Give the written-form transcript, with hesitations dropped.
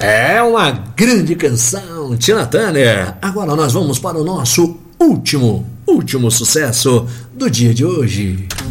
É uma grande canção, Tina Turner. Agora nós vamos para o nosso último sucesso do dia de hoje.